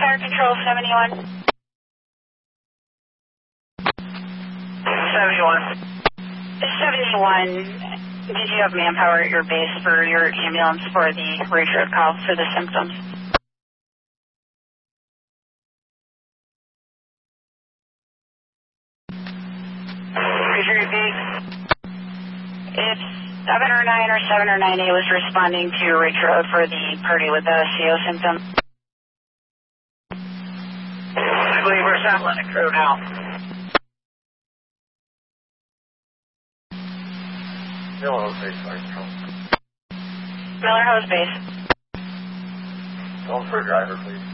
Fire Control 71. 71. Did you have manpower at your base for your ambulance for the Ridge Road call for the symptoms? Ridge Road base. If 709 or 709A was responding to Ridge Road for the party with the CO symptom. I believe we're Atlantic Road now. Miller Hose Base, Fire Control. Miller Hose Base. Call for a driver, please.